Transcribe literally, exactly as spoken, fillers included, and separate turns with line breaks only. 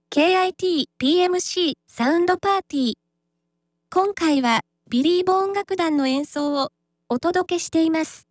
ケーアイティーピーエムシー サウンドパーティー。今回はビリーボ音楽団の演奏をお届けしています。